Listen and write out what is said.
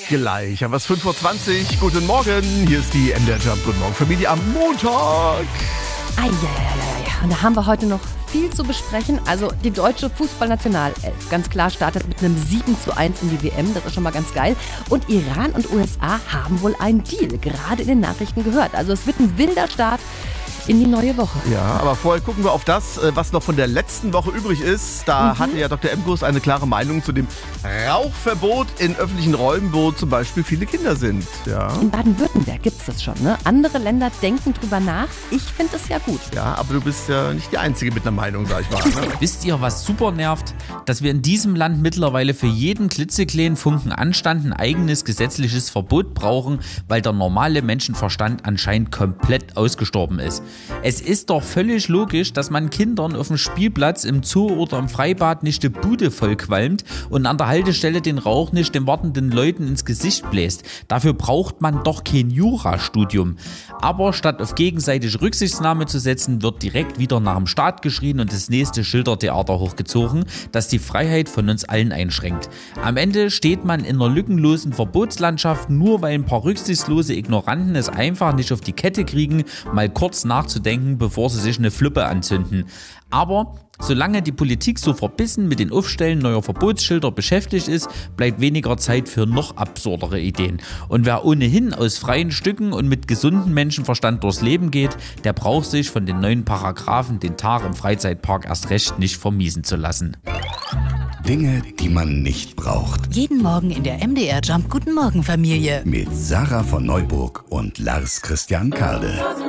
Gleich haben wir es 5:20 Uhr. Guten Morgen, hier ist die MDR Jump. Guten Morgen, Familie am Montag. Und da haben wir heute noch viel zu besprechen. Also die deutsche Fußballnationalelf, ganz klar, startet mit einem 7:1 in die WM. Das ist schon mal ganz geil. Und Iran und USA haben wohl einen Deal, gerade in den Nachrichten gehört. Also es wird ein wilder Start in die neue Woche. Ja, aber vorher gucken wir auf das, was noch von der letzten Woche übrig ist. Da hatte ja Dr. Emkus eine klare Meinung zu dem Rauchverbot in öffentlichen Räumen, wo zum Beispiel viele Kinder sind. Ja, In Baden-Württemberg gibt es das schon, ne? Andere Länder denken drüber nach. Ich finde es ja gut. ja, aber du bist ja nicht die Einzige mit einer Meinung, sag ich mal. Ne? Wisst ihr, was super nervt? Dass wir in diesem Land mittlerweile für jeden klitzekleinen Funken Anstand ein eigenes gesetzliches Verbot brauchen, weil der normale Menschenverstand anscheinend komplett ausgestorben ist. Es ist doch völlig logisch, dass man Kindern auf dem Spielplatz, im Zoo oder im Freibad nicht die Bude vollqualmt und an der Haltestelle den Rauch nicht den wartenden Leuten ins Gesicht bläst. Dafür braucht man doch kein Jurastudium. Aber statt auf gegenseitige Rücksichtnahme zu setzen, wird direkt wieder nach dem Staat geschrien und das nächste Schildertheater hochgezogen, das die Freiheit von uns allen einschränkt. Am Ende steht man in einer lückenlosen Verbotslandschaft, nur weil ein paar rücksichtslose Ignoranten es einfach nicht auf die Kette kriegen, mal kurz nachzudenken, bevor sie sich eine Fluppe anzünden. Aber solange die Politik so verbissen mit den Aufstellen neuer Verbotsschilder beschäftigt ist, bleibt weniger Zeit für noch absurdere Ideen. Und wer ohnehin aus freien Stücken und mit gesundem Menschenverstand durchs Leben geht, der braucht sich von den neuen Paragraphen den Tag im Freizeitpark erst recht nicht vermiesen zu lassen. Dinge, die man nicht braucht. Jeden Morgen in der MDR Jump Guten Morgen Familie. Mit Sarah von Neuburg und Lars Christian Kade.